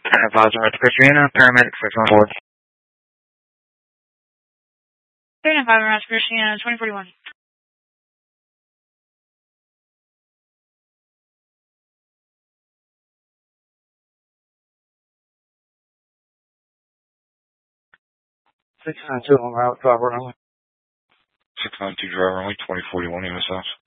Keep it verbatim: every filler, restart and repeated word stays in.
Advisor at Christiana, paramedic six one four. three nine five around Christiana, twenty forty-one. six nine two on route, driver only. six nine two driver only, twenty forty-one, U S S.